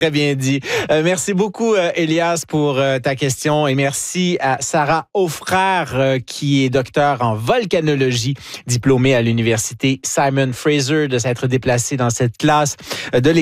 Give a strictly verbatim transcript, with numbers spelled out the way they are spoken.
Très bien dit. Euh, merci beaucoup, euh, Elias, pour euh, ta question. Et merci à Sarah Aufrère, euh, qui est docteur en volcanologie, diplômée à l'université Simon Fraser, de s'être déplacée dans cette classe euh, de l'école